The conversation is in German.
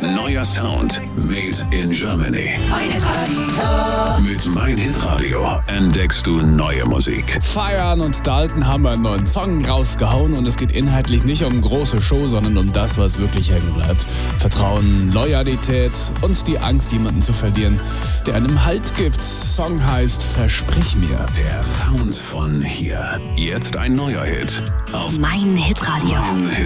Neuer Sound made in Germany. Mit Mein Hit Radio entdeckst du neue Musik. Feiern und Dalton haben einen neuen Song rausgehauen und es geht inhaltlich nicht um große Show, sondern um das, was wirklich hängen bleibt. Vertrauen, Loyalität und die Angst, jemanden zu verlieren, der einem Halt gibt. Song heißt Versprich mir. Der Sound von hier. Jetzt ein neuer Hit auf Mein Hit Radio.